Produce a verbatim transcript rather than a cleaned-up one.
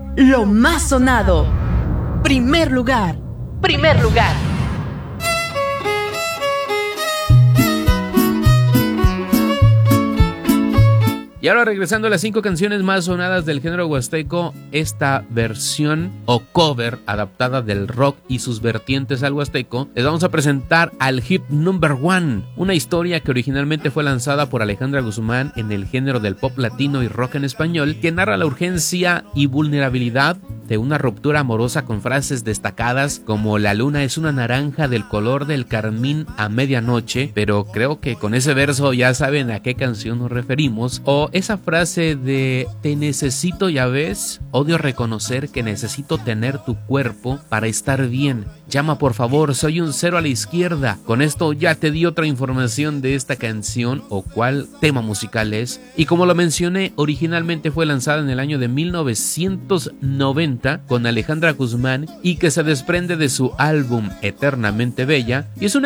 Lo más sonado. Primer lugar. Primer lugar. Y ahora, regresando a las cinco canciones más sonadas del género huasteco, esta versión o cover adaptada del rock y sus vertientes al huasteco, les vamos a presentar al hit number one, una historia que originalmente fue lanzada por Alejandra Guzmán en el género del pop latino y rock en español, que narra la urgencia y vulnerabilidad de una ruptura amorosa con frases destacadas como "la luna es una naranja del color del carmín a medianoche", pero creo que con ese verso ya saben a qué canción nos referimos, o esa frase de "te necesito, ya ves, odio reconocer que necesito tener tu cuerpo para estar bien, llama por favor, soy un cero a la izquierda". Con esto ya te di otra información de esta canción o cuál tema musical es, y como lo mencioné, originalmente fue lanzada en el año de mil novecientos noventa con Alejandra Guzmán y que se desprende de su álbum Eternamente Bella, y es una